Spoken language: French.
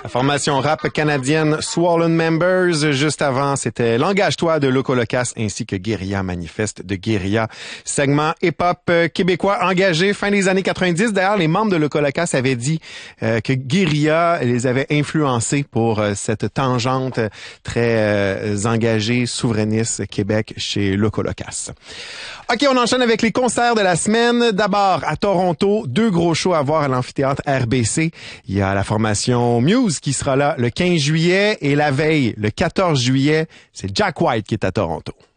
La formation rap canadienne Swollen Members. Juste avant, c'était L'Engage-toi de Loco Locas ainsi que Guérilla Manifeste de Guérilla. Segment hip-hop québécois engagé fin des années 90. D'ailleurs, les membres de Loco Locas avaient dit que Guérilla les avait influencés pour cette tangente très engagée, souverainiste Québec chez Loco Locas. OK, on enchaîne avec les concerts de la semaine. D'abord, à Toronto, 2 gros shows à voir à l'amphithéâtre RBC. Il y a la formation Muse qui sera là le 15 juillet et la veille, le 14 juillet, c'est Jack White qui est à Toronto.